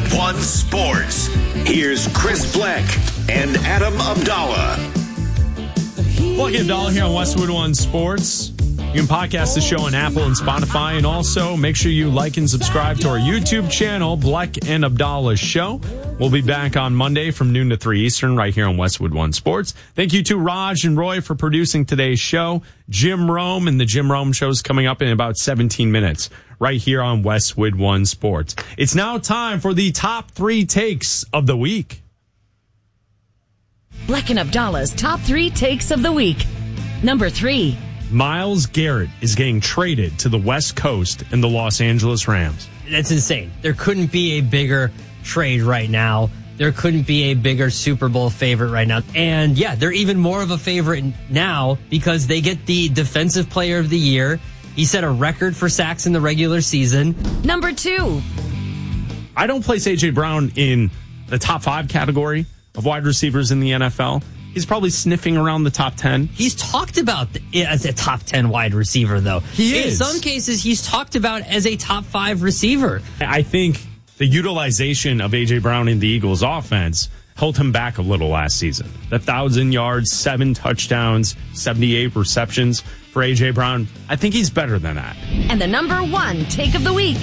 One Sports. Here's Chris Black and Adam Abdallah. Black and Abdallah here on Westwood One Sports. You can podcast the show on Apple and Spotify, and also make sure you like and subscribe to our YouTube channel, Black and Abdallah Show. We'll be back on Monday from noon to 3 Eastern right here on Westwood One Sports. Thank you to Raj and Roy for producing today's show. Jim Rome and the Jim Rome Show is coming up in about 17 minutes right here on Westwood One Sports. It's now time for the top 3 takes of the week. Black and Abdallah's top 3 takes of the week. Number 3. Myles Garrett is getting traded to the West Coast and the Los Angeles Rams. That's insane. There couldn't be a bigger trade right now. There couldn't be a bigger Super Bowl favorite right now. And yeah, they're even more of a favorite now because they get the Defensive Player of the Year. He set a record for sacks in the regular season. Number 2. I don't place A.J. Brown in the top 5 category of wide receivers in the NFL. He's probably sniffing around the top 10. He's talked about as a top 10 wide receiver, though. He is. In some cases, he's talked about as a top 5 receiver. I think the utilization of A.J. Brown in the Eagles offense held him back a little last season. 1,000 yards, 7 touchdowns, 78 receptions for A.J. Brown. I think he's better than that. And the number 1 take of the week.